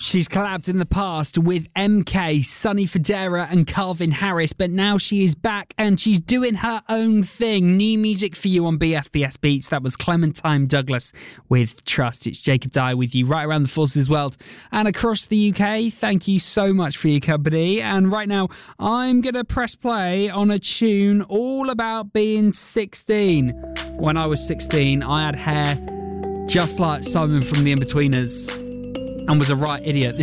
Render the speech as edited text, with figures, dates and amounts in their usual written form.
She's collabed in the past with MK, Sonny Fodera and Calvin Harris, but now she is back and she's doing her own thing. New music for you on BFBS Beats. That was Clementine Douglas with Trust. It's Jacob Dye with you right around the Forces world and across the UK. Thank you so much for your company. And right now, I'm going to press play on a tune all about being 16. When I was 16, I had hair just like Simon from The Inbetweeners and was a right idiot.